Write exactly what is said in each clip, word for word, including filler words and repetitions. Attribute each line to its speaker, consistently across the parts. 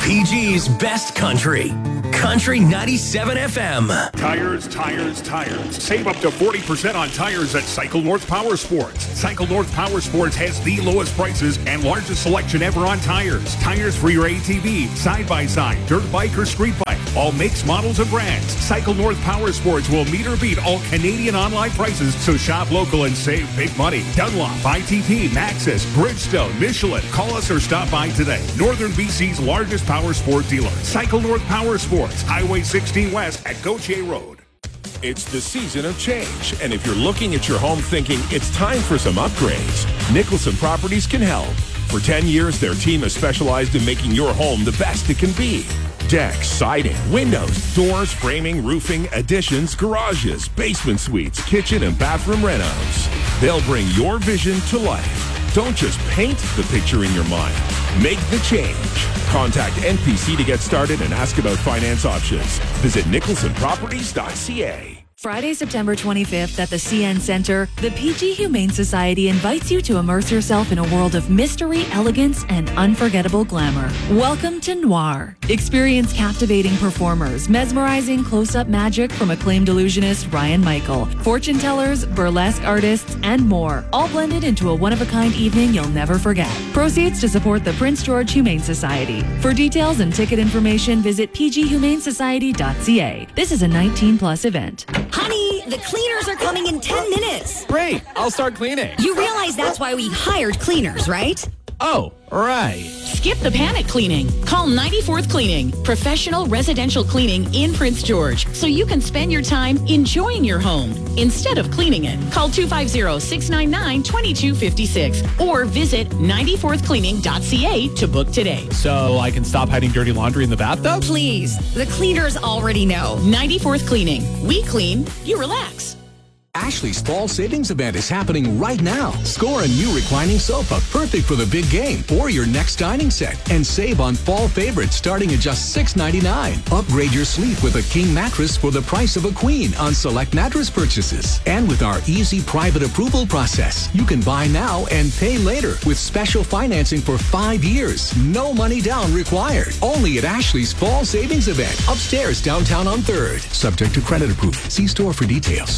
Speaker 1: P G's best country. Country ninety-seven F M.
Speaker 2: Tires, tires, tires. Save up to forty percent on tires at Cycle North Power Sports. Cycle North Power Sports has the lowest prices and largest selection ever on tires. Tires for your A T V, side-by-side, dirt bike, or street bike. All makes, models, and brands. Cycle North Power Sports will meet or beat all Canadian online prices, so shop local and save big money. Dunlop, I T T, Maxxis, Bridgestone, Michelin. Call us or stop by today. Northern B C's largest power sport dealer. Cycle North Power Sports, Highway sixteen West at Gautier Road.
Speaker 3: It's the season of change, and if you're looking at your home thinking it's time for some upgrades, Nicholson Properties can help. For ten years, their team has specialized in making your home the best it can be. Decks, siding, windows, doors, framing, roofing, additions, garages, basement suites, kitchen and bathroom renos. They'll bring your vision to life. Don't just paint the picture in your mind. Make the change. Contact N P C to get started and ask about finance options. Visit nicholson properties dot c a.
Speaker 4: Friday, September twenty-fifth at the C N Center, the P G Humane Society invites you to immerse yourself in a world of mystery, elegance, and unforgettable glamour. Welcome to Noir. Experience captivating performers, mesmerizing close-up magic from acclaimed illusionist Ryan Michael, fortune tellers, burlesque artists, and more, all blended into a one-of-a-kind evening you'll never forget. Proceeds to support the Prince George Humane Society. For details and ticket information, visit p g humane society dot c a. This is a nineteen plus event.
Speaker 5: Honey, the cleaners are coming in ten minutes.
Speaker 6: Great, I'll start cleaning.
Speaker 5: You realize that's why we hired cleaners, right?
Speaker 6: Oh, right.
Speaker 7: Skip the panic cleaning. Call ninety-fourth Cleaning, professional residential cleaning in Prince George, so you can spend your time enjoying your home instead of cleaning it. Call two five zero, six nine nine, two two five six or visit ninety-fourth cleaning dot c a to book today.
Speaker 6: So I can stop hiding dirty laundry in the bathtub?
Speaker 5: Please, the cleaners already know.
Speaker 7: ninety-fourth Cleaning. We clean, you relax.
Speaker 8: Ashley's Fall Savings Event is happening right now. Score a new reclining sofa, perfect for the big game, or your next dining set, and save on fall favorites starting at just six ninety-nine. Upgrade your sleep with a king mattress for the price of a queen on select mattress purchases. And with our easy private approval process, you can buy now and pay later with special financing for five years. No money down required. Only at Ashley's Fall Savings Event, upstairs downtown on third. Subject to credit approval. See store for details.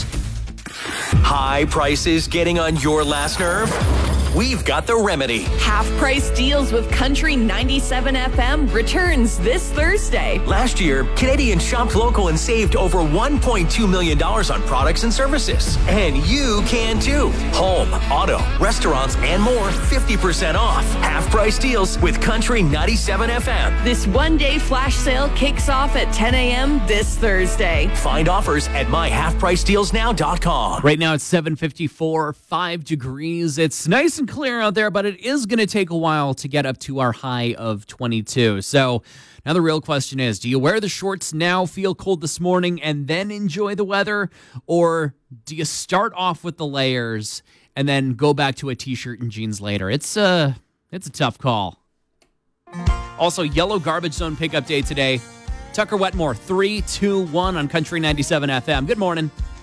Speaker 1: High prices getting on your last nerve? We've got the remedy.
Speaker 4: Half price deals with Country ninety-seven F M returns this Thursday.
Speaker 1: Last year, Canadians shopped local and saved over one point two million dollars on products and services. And you can too. Home, auto, restaurants, and more, fifty percent off. Half price deals with Country ninety-seven F M.
Speaker 4: This one-day flash sale kicks off at ten a.m. this Thursday.
Speaker 1: Find offers at my half price deals now dot com.
Speaker 6: Right now it's seven fifty-four, five degrees. It's nice and clear out there, but it is going to take a while to get up to our high of twenty-two. So now the real question is, do you wear the shorts now, feel cold this morning, and then enjoy the weather? Or do you start off with the layers and then go back to a t-shirt and jeans later? It's a, it's a tough call. Also, yellow garbage zone pickup day today. Tucker Wetmore, three two one on Country ninety-seven F M. Good morning.